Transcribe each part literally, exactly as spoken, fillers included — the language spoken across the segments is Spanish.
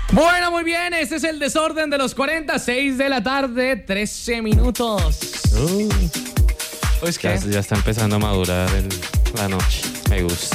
Bueno, muy bien, este es el desorden de los cuarenta, seis de la tarde, trece minutos. Uh, Pues ya, que ya está empezando a madurar el- la noche. Me gusta.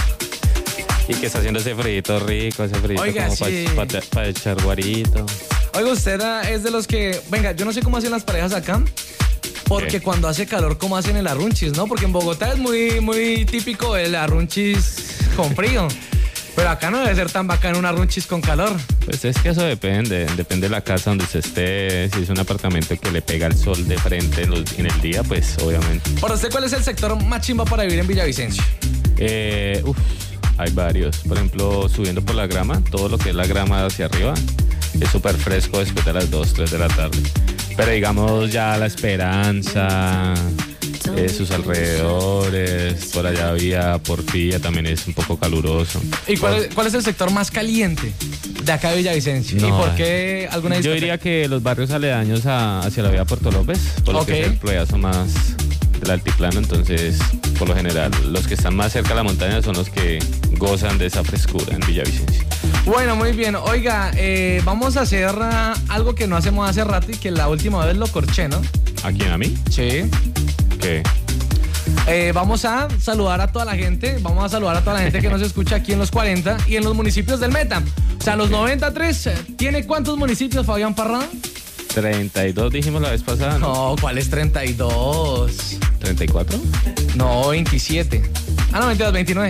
Y que está haciendo ese frito rico, ese frito Oiga, como sí. para echar guarito. Oiga, usted ah, es de los que, venga, yo no sé cómo hacen las parejas acá, porque ¿Qué? cuando hace calor, ¿cómo hacen el arrunchis, no? Porque en Bogotá es muy, muy típico el arrunchis con frío, pero acá no debe ser tan bacán un arrunchis con calor. Pues es que eso depende, depende de la casa donde se esté. Si es un apartamento que le pega el sol de frente en, los- en el día, pues obviamente. Para usted, ¿cuál es el sector más chimba para vivir en Villavicencio? Eh, uf, hay varios. Por ejemplo, subiendo por la grama, todo lo que es la grama hacia arriba es súper fresco después de las dos, tres de la tarde. Pero digamos ya La Esperanza, eh, sus alrededores, por allá había Porfía, también es un poco caluroso. ¿Y cuál es, cuál es el sector más caliente de acá de Villavicencio? ¿Y No, por qué alguna Yo discoteca? diría que los barrios aledaños a- hacia la vía Puerto López, por lo Ok. que es el pedazo más del altiplano, entonces por lo general los que están más cerca de la montaña son los que gozan de esa frescura en Villavicencio. Bueno, muy bien. Oiga, eh, vamos a hacer ah, algo que no hacemos hace rato y que la última vez lo corché, ¿no? ¿A quién? ¿A mí? Sí. ¿Qué? Eh, vamos a saludar a toda la gente, vamos a saludar a toda la gente que nos escucha aquí en los cuarenta y en los municipios del Meta. O sea, los noventa y tres, eh, ¿tiene cuántos municipios, Fabián Parra? treinta y dos dijimos la vez pasada, ¿no? No, ¿cuál es treinta y dos? ¿treinta y cuatro? No, veintisiete. Ah, no, veintidós, veintinueve.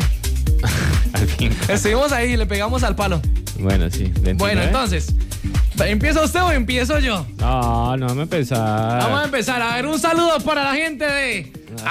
Al fin. Estuvimos ahí, le pegamos al palo. Bueno, sí. veintinueve. Bueno, entonces, ¿empieza usted o empiezo yo? No, no me empezar. Vamos a empezar. A ver, un saludo para la gente de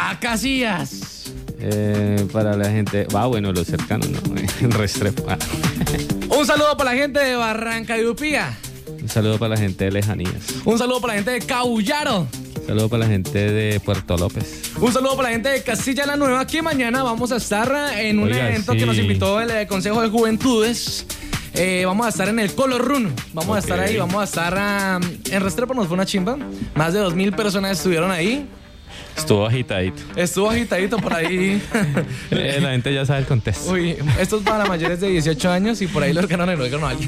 Acacias. Eh, para la gente. Va, bueno, los cercanos, ¿no? En Restrepo. Ah. Un saludo para la gente de Barranca de Upía. Un saludo para la gente de Lejanías. Un saludo para la gente de Caullaro. Un saludo para la gente de Puerto López. Un saludo para la gente de Castilla la Nueva, que mañana vamos a estar en un Oiga, evento sí. que nos invitó el eh, Consejo de Juventudes. Eh, vamos a estar en el Color Run. Vamos a Ok. estar ahí, vamos a estar ah, en Restrepo. Nos fue una chimba. Más de dos mil personas estuvieron ahí. Estuvo agitadito. Estuvo agitadito por ahí. Eh, la gente ya sabe el contexto. Uy, esto es para mayores de dieciocho años y por ahí lo ordenaron y lo ordenaron a alguien.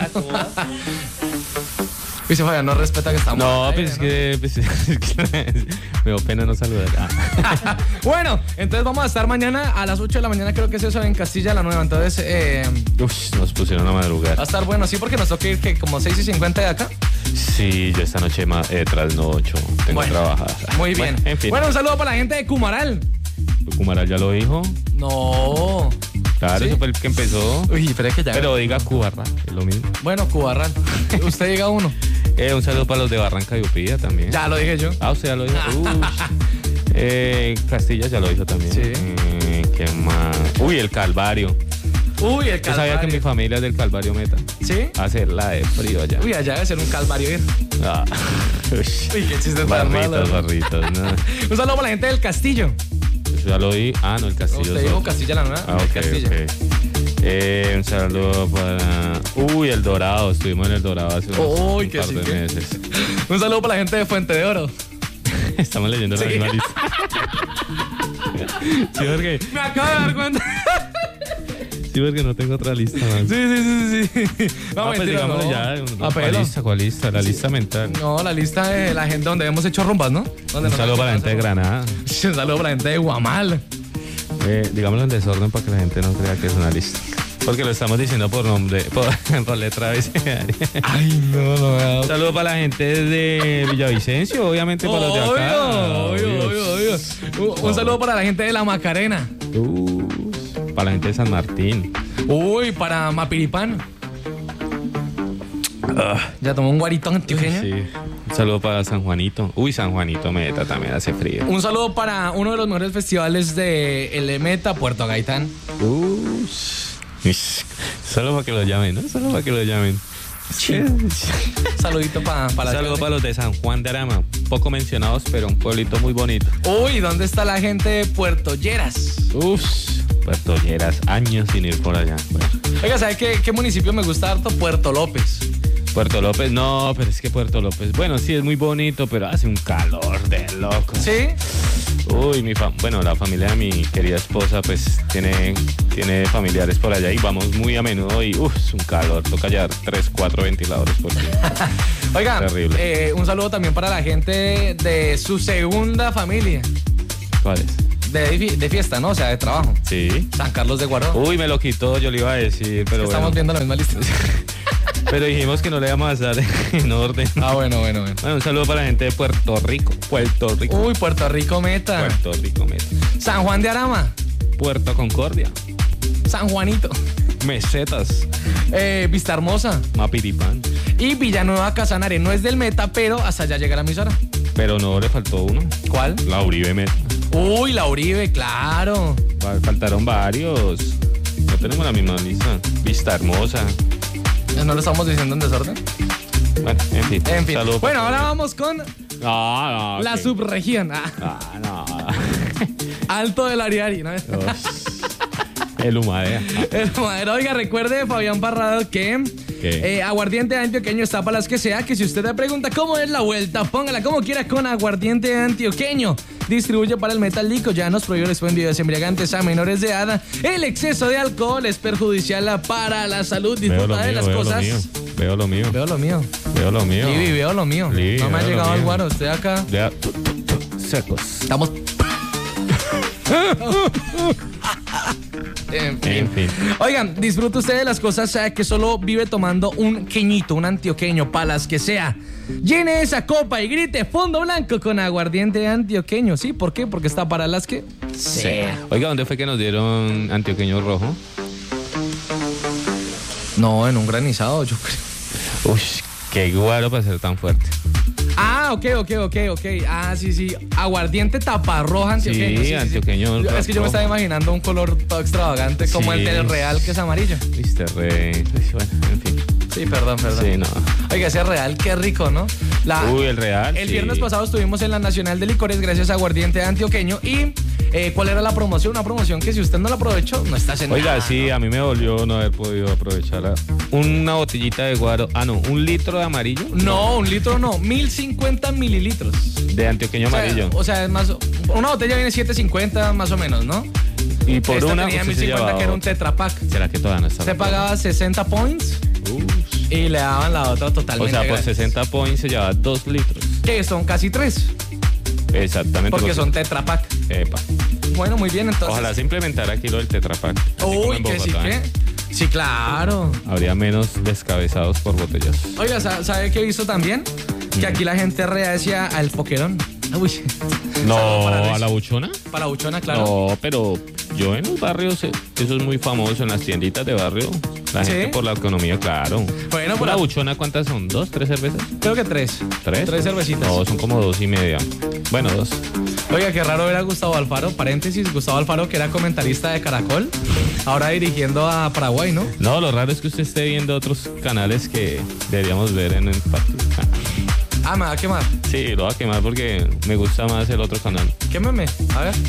Dice Fabián, no respeta que estamos. No, al pues es aire, que, pues, es que me dio pena no saludar. Ah. ¿no? Bueno, entonces vamos a estar mañana a las ocho de la mañana, creo que es eso, en Castilla la Nueva. Entonces, eh, Uf, nos pusieron a madrugar. va a estar bueno, sí, porque nos toca ir que como seis y cincuenta de acá. Sí, yo esta noche ma- eh, trasnocho. Tengo Bueno, que trabajar. Muy bien. Bueno, en fin. Bueno, un saludo para la gente de Cumaral. Cumaral ya lo dijo. No. Claro, ¿Sí? eso fue el que empezó. Uy, pero es que ya. Pero diga Cubarra, es lo mismo. Bueno, Cubarral. Usted diga uno. Eh, un saludo para los de Barranca y Upía también. Ya lo dije yo. Ah, usted ya lo dijo. Uy. Eh, Castilla ya lo dijo también. Sí. Eh, ¿Qué más? Uy, el Calvario. Uy, el Yo sabía que mi Calvario. familia es del Calvario Meta. ¿Sí? Hacer la de frío allá. Uy, allá debe ser un calvario ir. Ah. Uy, qué chiste tan malo. Barritos, barritos. No. Un saludo para la gente del Castillo. Eso ya lo di. Ah, no, el Castillo. Usted es dijo otro. Castilla la Nueva. Ah, el ok, Castilla. ok. Eh, un saludo para... Uy, el Dorado. Estuvimos en el Dorado hace unos, Uy, un qué par de chique. meses. Un saludo para la gente de Fuente de Oro. Estamos leyendo la Sí. misma lista. Sí, porque, Me acabo de dar cuenta. sí, porque no tengo otra lista más. Sí, sí, sí, sí. sí. No, Ah, pues mentira, digámosle no. ya. A ¿Cuál pelo. lista? ¿Cuál lista? La lista mental. No, la lista de la gente donde hemos hecho rumbas, ¿no? Donde Un nos saludo para la gente de Granada. Un saludo para la gente de Guamal. Eh, digámoslo en desorden para que la gente no crea que es una lista. Porque lo estamos diciendo por nombre, por, por letra abecedaria. Ay, no, no me Un saludo para la gente de Villavicencio, obviamente para los de acá. Obvio, obvio, obvio, obvio. Un, un saludo para la gente de La Macarena. Uh, para la gente de San Martín. Uy, para Mapiripán. Ya tomó un guarito antioqueño. Sí. Un saludo para San Juanito. Uy, San Juanito Meta también hace frío. Un saludo para uno de los mejores festivales de el Meta, Puerto Gaitán. Uh, solo para que lo llamen, ¿no? Solo para que lo llamen. Saludito pa, para Un saludo para los de San Juan de Arama. Poco mencionados, pero un pueblito muy bonito. Uy, ¿dónde está la gente de Puerto Lleras? Uf, Puerto Lleras, años sin ir por allá. Bueno. Oiga, ¿sabe qué, qué municipio me gusta harto? Puerto López. Puerto López, no, pero es que Puerto López, bueno, sí es muy bonito, pero hace un calor de loco. ¿Sí? Uy, mi fa bueno, la familia de mi querida esposa pues tiene, tiene familiares por allá y vamos muy a menudo y uff, es un calor, toca hallar tres, cuatro ventiladores por día. Oiga, eh, un saludo también para la gente de su segunda familia. ¿Cuál es? De, de fiesta, ¿no? O sea, de trabajo. Sí. San Carlos de Guaró. Uy, me lo quitó, yo le iba a decir, pero es que estamos bueno. viendo la misma lista. Pero dijimos que no le íbamos a dar en orden. Ah, bueno, bueno, bueno. Bueno, un saludo para la gente de Puerto Rico. Puerto Rico. Uy, Puerto Rico meta. Puerto Rico meta. San Juan de Arama. Puerto Concordia. San Juanito. Mesetas. Eh, Vista Hermosa. Mapiripán. Y Villanueva Casanare. No es del meta, pero hasta allá llega la emisora. Pero no le faltó uno. ¿Cuál? La Uribe meta. Uy, la Uribe, claro. Faltaron varios. No tenemos la misma lista. Vista Hermosa. ¿No lo estamos diciendo en desorden? Bueno, en fin. En fin. Saludos bueno, ahora vamos con no, no, la okay. subregión. Ah. Ah, no. Alto del Ariari, ¿no? El humadea. El humadero. Oiga, recuerde, Fabián Parrado, que eh, aguardiente antioqueño está para las que sea. Que si usted le pregunta cómo es la vuelta, póngala como quiera con aguardiente antioqueño. Distribuye para el Metal Lico, ya nos prohíbe el expendio de embriagantes a menores de edad. El exceso de alcohol es perjudicial para la salud. Disfruta de las veo cosas. Lo veo lo mío. Veo lo mío. Veo lo mío. Libby, veo lo mío. Libby, no me ha llegado el guaro, estoy acá. Ya, secos. Estamos. En fin. En fin. Oigan, disfrute usted de las cosas, sabe que solo vive tomando un queñito, un antioqueño, palas que sea. Llene esa copa y grite fondo blanco con aguardiente antioqueño. ¿Sí? ¿Por qué? Porque está para las que sea. Oiga, ¿dónde fue que nos dieron antioqueño rojo? No, en un granizado, yo creo. Uy, qué guaro para ser tan fuerte. Ah, ok, ok, ok, ok. Ah, sí, sí. Aguardiente taparroja antioqueño. Sí, sí, sí, antioqueño. Sí. Es que yo me estaba imaginando un color todo extravagante como sí. el del Real, que es amarillo. Viste, re... Bueno, en fin. Sí, perdón, perdón. Sí, no. Oiga, ese Real, qué rico, ¿no? La, Uy, el Real. El sí. viernes pasado estuvimos en la Nacional de Licores gracias a Aguardiente Antioqueño. Y, eh, ¿cuál era la promoción? Una promoción que si usted no la aprovechó, no está haciendo Oiga, nada, sí, ¿no? a mí me dolió no haber podido aprovecharla. Una botellita de guaro. Ah, no, un litro de amarillo. No, un litro no, mil cincuenta mililitros. De antioqueño O sea, amarillo. O sea, es más, una botella viene siete cincuenta más o menos, ¿no? Y por Esta una tenía usted mil se cincuenta llevaba que era un otra. Tetra Pak. ¿Será que todavía no está? Se pagaba sesenta points Ush. y le daban la otra O totalmente sea, por gratis. sesenta points se lleva dos litros. Que son casi tres, Exactamente. porque lo que- son Tetra Pak. Epa. Bueno, muy bien, entonces. Ojalá se implementara aquí lo del Tetra Pak. así como Uy, en que sí, Bogotá, que. ¿eh? Sí, claro. Habría menos descabezados por botellas. Oiga, ¿sa- ¿sabe qué he visto también? Que aquí la gente reacia al pokerón. Uy. Saludo No, para Luis. a la buchona. Para Buchona, claro. No, pero yo en los barrios, eh, eso es muy famoso, en las tienditas de barrio. La ¿Sí? gente por la economía, claro. Bueno, ¿Una pero buchona cuántas son? ¿Dos? ¿Tres cervezas? creo que tres. ¿Tres? Tres cervecitas. No, son como dos y media. Bueno, dos. Oiga, qué raro ver a Gustavo Alfaro. Paréntesis, Gustavo Alfaro, que era comentarista de Caracol, ahora dirigiendo a Paraguay, ¿no? No, lo raro es que usted esté viendo otros canales que deberíamos ver en el partido. Ah, me va a quemar. Sí, lo voy a quemar porque me gusta más el otro canal. Quémeme. A ver.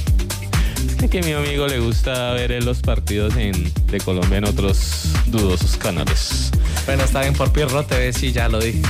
Es que, que a mi amigo le gusta ver los partidos en, de Colombia en otros dudosos canales. Bueno, está bien, por Pierro T V, sí, ya lo dije.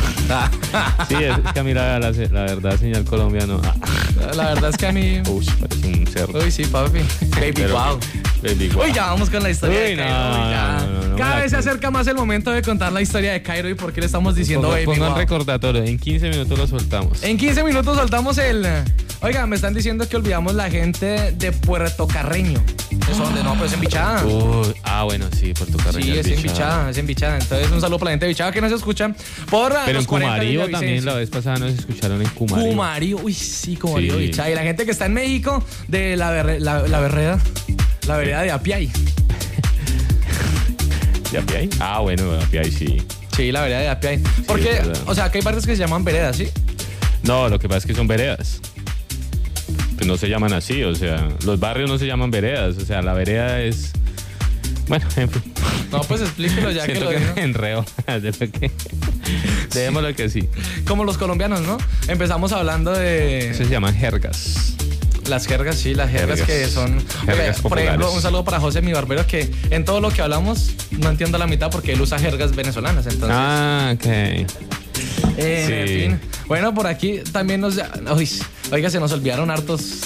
Sí, es, es que a mí la, la, la verdad, señal colombiano. Ah. La verdad es que a mí... Uy, parece un cerdo. Uy, sí, papi. Baby, Pero- wow. Baby, wow. Uy, ya vamos con la historia Uy, de Cairo. no, uy, ya. no, no, no, Cada no, vez se no. acerca más el momento de contar la historia de Cairo y por qué le estamos diciendo Ponga- Baby, Pongan wow. recordatorio, en quince minutos lo soltamos. En quince minutos soltamos el... Oiga, me están diciendo que olvidamos la gente de Puerto Carreño. ¿Eso dónde? No, pues en Bichada. Uy, ah, bueno, sí, Puerto Carreño. Sí, es en Bichada, es en Bichada. Entonces, un saludo para la gente de Bichada que nos escucha por Pero los en cuarenta de Cumarío Villavicencio. también la vez pasada nos escucharon en Cumarío. Cumarío, uy, sí, Cumarío, Sí. Bichada. Y la gente que está en México de la, verre- la, la vereda, la vereda de Apiay. ¿De Apiay? Ah, bueno, de Apiay sí. Sí, la vereda de Apiay. Porque, es verdad. o sea, que hay barrios que se llaman veredas, ¿sí? No, lo que pasa es que son veredas. Pues no se llaman así, o sea, los barrios no se llaman veredas, o sea, la vereda es... Bueno, en fin. No, pues explíquelo ya que Siento lo que dijo. me enreo. De lo que... Dejémoslo que sí. Como los colombianos, ¿no? Empezamos hablando de Eso se llaman jergas. las jergas, sí, las jergas, Jergas. que son... Jergas Oiga, por ejemplo, populares. un saludo para José, mi barbero, que en todo lo que hablamos no entiendo la mitad porque él usa jergas venezolanas, entonces... Ah, ok. Eh, Sí. En fin. Bueno, por aquí también nos... Uy, oiga, se nos olvidaron hartos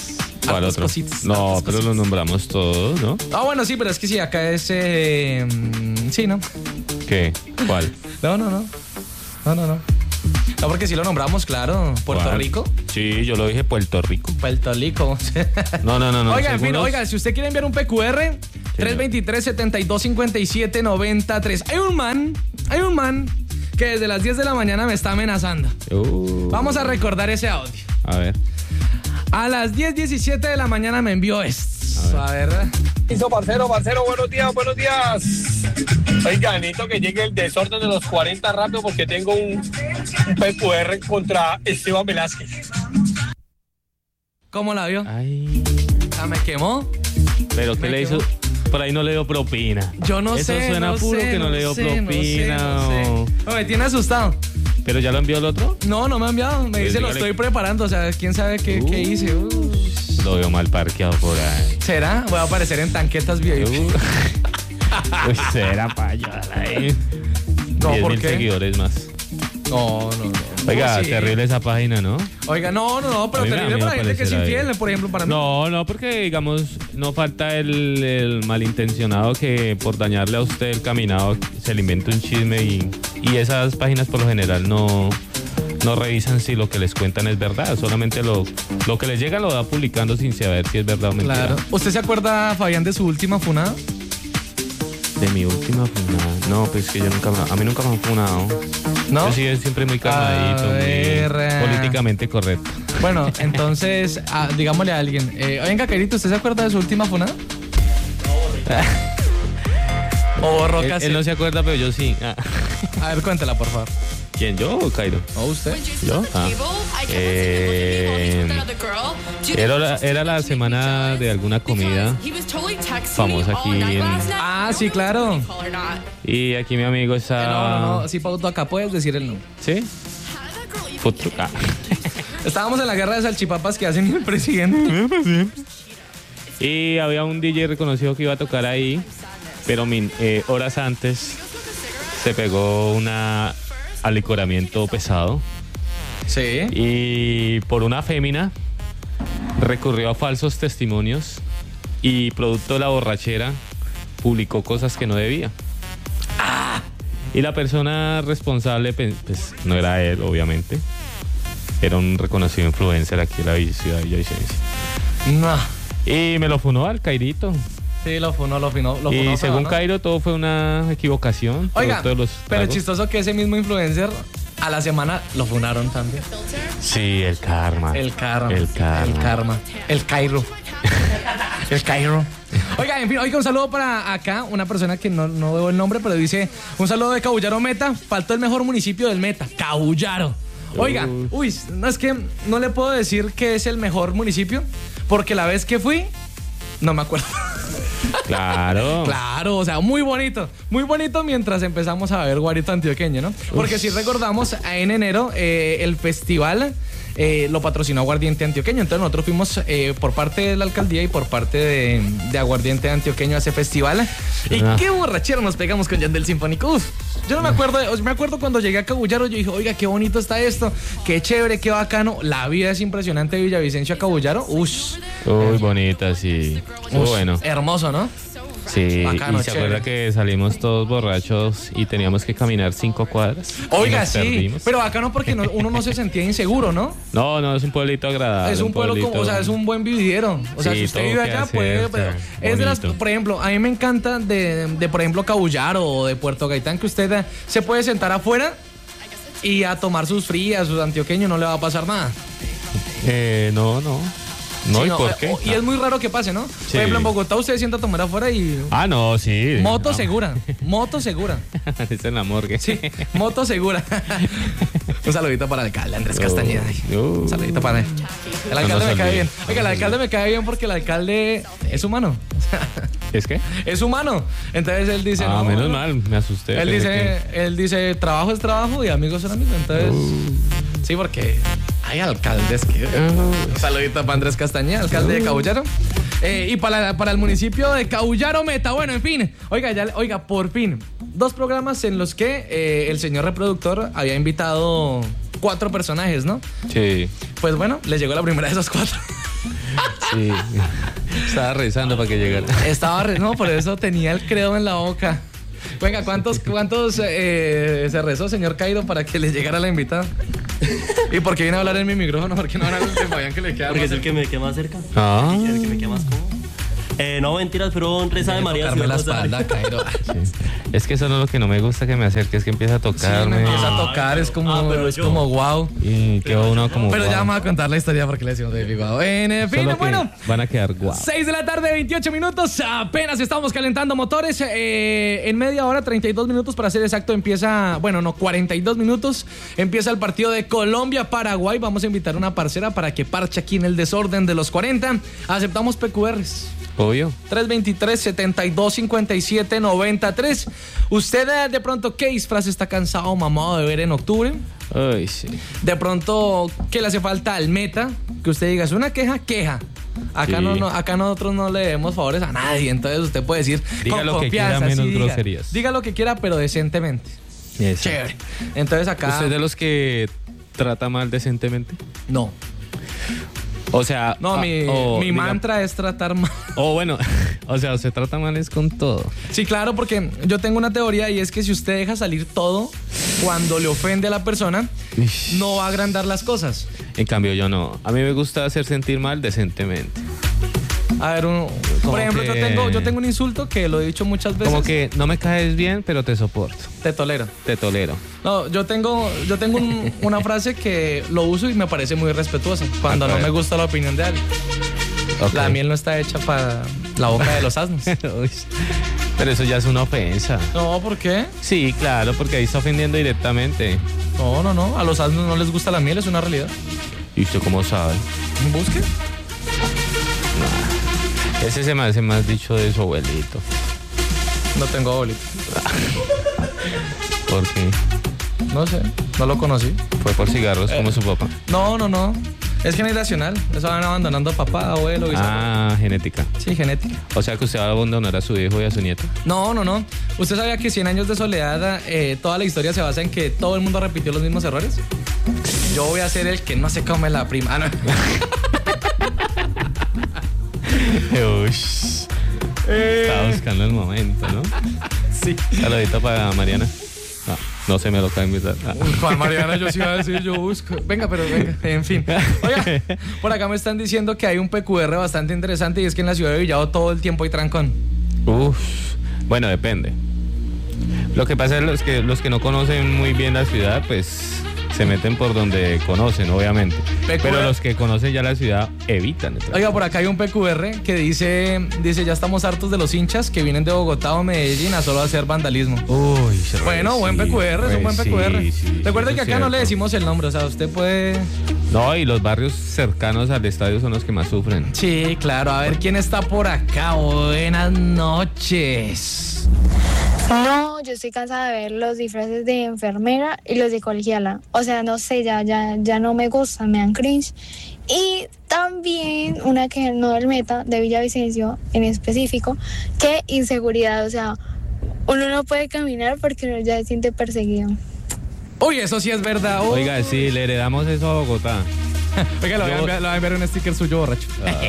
¿Cuál hartas otro? Cositas, no, hartas pero cositas. lo nombramos todos, ¿no? Ah, bueno, sí, pero es que sí, acá es... Eh, sí, ¿no? ¿Qué? ¿Cuál? No, no, no. No, no, no. No, porque sí lo nombramos, claro. Puerto ¿Cuál? Rico. Sí, yo lo dije Puerto Rico. Puerto Rico. No, no, no, no. Oiga, en fin, ¿seguros? oiga, si usted quiere enviar un P Q R, tres dos tres, setenta y dos cincuenta y siete, noventa y tres. Hay un man, hay un man que desde las diez de la mañana me está amenazando. Uh, Vamos a recordar ese audio. A ver. A las diez diecisiete de la mañana me envió esto. A ver. Hizo parcero, parcero, buenos días, buenos días. Oiga, necesito que llegue el desorden de los cuarenta rápido porque tengo un, un P Q R contra Esteban Velázquez. ¿Cómo la vio? Ay. Ah, me quemó. ¿Pero qué Me le hizo? quemó. Por ahí no le dio propina. Yo no Eso sé. suena no puro sé, que no, le dio sé, propina. No sé, no sé. No, me tiene asustado. ¿Pero ya lo envió el otro? No, no me ha enviado. Me Pues dice, lo dígale. estoy preparando. O sea, quién sabe qué, Uh. qué hice. Uh. Lo veo mal parqueado por ahí. ¿Será? Voy a aparecer en tanquetas V I P. Uh. Uy, será pa' ayudar ahí. No, diez ¿por mil qué? seguidores más. No, no, no. Oiga, No, sí. terrible esa página, ¿no? Oiga, no, no, no, pero A mí me da terrible miedo para la gente que es aparecer ahí. infiel, por ejemplo, para mí. No, no, porque digamos, no falta el, el malintencionado que por dañarle a usted el caminado se le inventa un chisme y, y esas páginas por lo general no, no revisan si lo que les cuentan es verdad, solamente lo, lo que les llega lo va publicando sin saber si es verdad o mentira. Claro. ¿Usted se acuerda, Fabián, de su última funada? De mi última funada. No, pues que yo nunca me- a mí nunca me han funado. ¿No? Yo sí es siempre muy calmadito, A ver, muy eh. políticamente correcto. Bueno, entonces, ah, digámosle a alguien. Eh, Oiga, Cairito, ¿usted se acuerda de su última funada? O borró Él, casi. él no se acuerda, pero yo sí. Ah. A ver, cuéntela, por favor. ¿Quién, yo o Cairo? ¿O usted? ¿Yo? Ah. Eh, era, la- era la semana de alguna comida famosa aquí en- Ah, sí, claro. y aquí mi amigo Eh, está... No, no, no. Sí, Pauto, acá puedes decir el nombre. ¿Sí? Food truck. Ah. Estábamos en la guerra de salchipapas que hacen el presidente. Y había un D J reconocido que iba a tocar ahí, pero min- eh, horas antes se pegó un alicoramiento pesado Sí. y por una fémina recurrió a falsos testimonios y producto de la borrachera publicó cosas que no debía. Y la persona responsable, pues no era él, obviamente. Era un reconocido influencer aquí en la ciudad de Villavicencio. No. Y me lo funó al Cairito. Sí, lo funó, lo funó, lo funó. Y feo, según ¿no? Cairo, todo fue una equivocación. Oiga, producto de los pero tragos. chistoso que ese mismo influencer a la semana lo funaron también. Sí, el karma. El karma. El karma. El karma. El Cairo. El Cairo. Oiga, en fin, oiga, un saludo para acá, una persona que no, no veo el nombre, pero dice, un saludo de Cabullaro Meta, faltó el mejor municipio del Meta, Cabullaro. Oiga, uy, no es que no le puedo decir que es el mejor municipio, porque la vez que fui, no me acuerdo. Claro. Claro, o sea, muy bonito, muy bonito mientras empezamos a ver Guarito Antioqueño, ¿no? Porque si recordamos, en enero eh, el festival eh, lo patrocinó Aguardiente Antioqueño, entonces nosotros fuimos eh, por parte de la alcaldía y por parte de, de Aguardiente Antioqueño a ese festival. Y Ah. qué borrachero nos pegamos con Yandel Sinfónico. Uf, yo no me acuerdo, de- me acuerdo cuando llegué a Cabullaro, yo dije, oiga, qué bonito está esto, qué chévere, qué bacano, la vida es impresionante de Villavicencio a Cabullaro. Ush, Uy, bonita, sí. Estuvo ush, bueno. hermoso, ¿no? Sí, Bacano, y se chévere. acuerda que salimos todos borrachos y teníamos que caminar cinco cuadras. Y Oiga, nos sí, perdimos. pero bacano porque no- uno no se sentía inseguro, ¿no? No, no, es un pueblito agradable. Es un pueblo como, pueblito- o sea, es un buen vividero. O sea, Sí, si usted todo vive queda allá, puede. cerca, Pero es de las, bonito. por ejemplo, a mí me encanta de, de por ejemplo, Cabullaro o de Puerto Gaitán, que usted eh, se puede sentar afuera y a tomar sus frías, sus antioqueños, no le va a pasar nada. Eh, no, no. No, Sí, ¿y no, por eh, qué? Y es muy raro que pase, ¿no? Sí. Por ejemplo, en Bogotá usted se sienta a tomar afuera y. Ah, no, sí. Moto No. segura, moto segura. Es en la morgue. Sí, moto segura. Un saludito para el alcalde Andrés Castañeda. Uh. Un saludito para él. El alcalde No me nos cae olvide. bien. Oiga, el alcalde me cae bien porque el alcalde es humano. ¿Es qué? Es humano. Entonces él dice. Ah, no, menos no. mal, me asusté. Él pensé dice, él dice, trabajo es trabajo y amigos son amigos. Entonces, Uh. sí, porque hay alcaldes que. Un saludito para Andrés Castañeda, alcalde de Cabullaro. Eh, y para, para el municipio de Cabullaro Meta. Bueno, en fin. Oiga, ya, oiga, por fin. Dos programas en los que eh, el señor reproductor había invitado cuatro personajes, ¿no? que- Sí. Pues bueno, les llegó la primera de esos cuatro. Sí. Estaba rezando para que llegara. Estaba re... No, por eso tenía el credo en la boca. Venga, ¿cuántos, cuántos eh, se rezó, señor Cairo, para que le llegara la invitada? ¿Y por qué viene a hablar en mi micrófono? ¿Por qué no hablar el de Fabián que le queda? Porque es el que me queda más cerca. Ah. El que me queda más cómodo. Eh, no, mentiras, pero un reza de María. Tocarme la espalda, Cairo. Sí. Es que eso no es lo que no me gusta que me acerque, es que empieza a tocarme. Sí, me empieza a Ay, tocar, pero- es como, ah, pero es yo- como wow. Y quedó uno como. Pero ya guau. vamos a contar la historia porque le decimos de wow. En eh, fin, Solo que bueno. van a quedar guau. seis de la tarde, veintiocho minutos. Apenas estamos calentando motores. Eh, en media hora, treinta y dos minutos para ser exacto, empieza. Bueno, no, cuarenta y dos minutos. Empieza el partido de Colombia-Paraguay. Vamos a invitar a una parcera para que parche aquí en el desorden de los cuarenta. Aceptamos P Q Rs. Obvio. tres veintitrés, setenta y dos, cincuenta y siete, noventa y tres. ¿Usted eh, de pronto qué disfraz está cansado o mamado de ver en octubre? Ay, sí. De pronto, ¿qué le hace falta al meta? Que usted diga, es una queja, queja. Acá, Sí. no, no, acá nosotros no le demos favores a nadie, entonces usted puede decir Diga con lo que confianza, quiera, menos sí, diga. groserías. Diga lo que quiera, pero decentemente. Eso. Chévere. Entonces acá... ¿Usted es de los que trata mal decentemente? No. O sea. No, ah, mi, o, mi diga- mantra es tratar mal. O bueno, o sea, usted trata mal es con todo. Sí, claro, porque yo tengo una teoría y es que si usted deja salir todo cuando le ofende a la persona, Ish. no va a agrandar las cosas. En cambio, yo no. A mí me gusta hacer sentir mal decentemente. A ver, un- por Como ejemplo, yo, que- tengo, yo tengo un insulto que lo he dicho muchas veces. Como que no me caes bien, pero te soporto. Te tolero. Te tolero. No, yo tengo, yo tengo un- una frase que lo uso y me parece muy respetuosa. Cuando A no ver. me gusta la opinión de alguien. Ok. La miel no está hecha para la boca de los asnos. Uy, pero eso ya es una ofensa. No, ¿por qué? Sí, claro, porque ahí está ofendiendo directamente. No, no, no. A los asnos no les gusta la miel, es una realidad. ¿Y usted cómo sabe? Busque. Ese se me hace más dicho de su abuelito. No tengo abuelito. ¿Por qué? No sé, no lo conocí. Fue por cigarros como su papá. No, no, no. Es generacional. Eso van abandonando a papá, abuelo, bisabuelo. Ah, genética. Sí, genética. O sea que usted va a abandonar a su hijo y a su nieto. No, no, no. ¿Usted sabía que cien años de soledad, eh, toda la historia se basa en que todo el mundo repitió los mismos errores? Yo voy a ser el que no se come la prima. Ah, no. Ush. Estaba buscando el momento, ¿no? Sí. Saludito para Mariana. No, no se me lo cae invitar. Ah. Juan Mariana, yo sí iba a decir, yo busco. Venga, pero venga, en fin. Oiga, por acá me están diciendo que hay un P Q R bastante interesante y es que en la ciudad de Villado todo el tiempo hay trancón. Uf. Bueno, depende. Lo que pasa es los que los que no conocen muy bien la ciudad, pues se meten por donde conocen, obviamente. P Q R. Pero los que conocen ya la ciudad evitan el tráfico. Oiga, por acá hay un P Q R que dice, dice, ya estamos hartos de los hinchas que vienen de Bogotá o Medellín a solo hacer vandalismo. Uy, se Bueno, buen P Q R, es un buen P Q R. Sí, sí, Recuerde eso que es acá no le cierto. decimos el nombre, o sea, usted puede... No, y los barrios cercanos al estadio son los que más sufren. Sí, claro, a ver quién está por acá. Buenas noches. No, yo estoy cansada de ver los disfraces de enfermera y los de colegiala. O sea, no sé, ya, ya, ya no me gustan, me dan cringe. Y también una que no del meta, de Villavicencio en específico, que inseguridad, o sea, uno no puede caminar porque uno ya se siente perseguido. Uy, eso sí es verdad. Uy. Oiga, sí, le heredamos eso a Bogotá. Oiga, le voy a yo- enviar, le voy a enviar un sticker suyo borracho.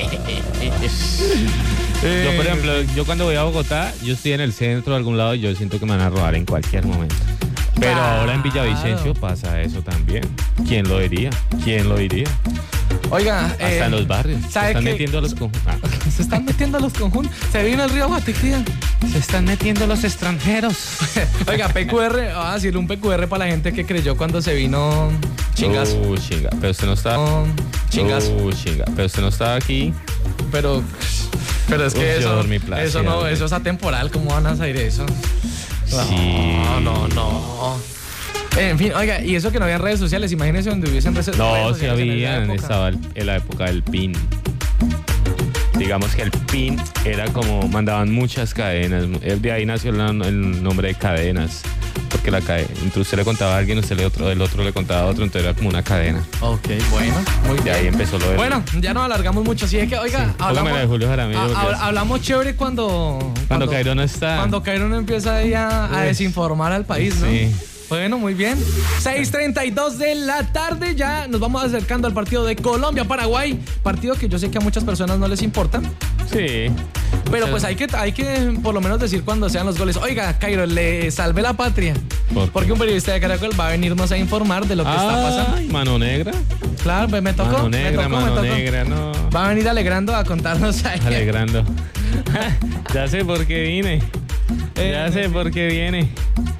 Yo, por ejemplo, yo cuando voy a Bogotá, yo estoy en el centro de algún lado y yo siento que me van a robar en cualquier momento. Pero Claro. ahora en Villavicencio pasa eso también. ¿Quién lo diría? ¿Quién lo diría? Oiga, Hasta eh, en los barrios. Se ¿sabe están qué? metiendo los conjuntos. Ah, se están metiendo a los conjuntos. Se vino el río Guatiquía. se están metiendo los extranjeros. Oiga, P Q R, vamos a decirle un P Q R para la gente que creyó cuando se vino chingas. Uh, chinga. Pero usted no está. No, chingas. Uh, chinga. Pero usted no está aquí. Pero, pero es que Uf, yo eso, dormí plácido, eso no, güey. eso es atemporal. ¿Cómo van a salir eso? Sí. No, no, no. En fin, oiga, y eso que no había redes sociales, imagínense donde hubiesen redes, No, redes sí sociales en esa habían. época. Estaba el- en la época del PIN. Digamos que el PIN era como mandaban muchas cadenas. De ahí nació el, el nombre de cadenas. Porque la cadena, entonces usted le contaba a alguien, usted le otro, el otro le contaba a otro, entonces era como una cadena. Ok, bueno, muy De bien. ahí empezó lo de. Bueno, ya nos alargamos mucho. Así es que, oiga, Póngame la de Julio Jaramillo, ha- porque ha- es- hablamos chévere cuando. Cuando Cairo no está. Cuando Cairo no empieza ahí a, a Uy. desinformar al país, ¿no? Sí. Bueno, muy bien. seis treinta y dos de la tarde, ya nos vamos acercando al partido de Colombia-Paraguay. Partido que yo sé que a muchas personas no les importa. Sí. Pero pues hay que, hay que por lo menos decir cuando sean los goles. Oiga, Cairo, le salvé la patria. ¿Por porque un periodista de Caracol va a venirnos a informar de lo que Ay, está pasando. Mano negra. Claro, me, me tocó. Mano negra, me tocó, mano me tocó. negra, no. Va a venir alegrando a contarnos ahí. Alegrando. Ya sé por qué vine. Eh, ya sé por qué viene.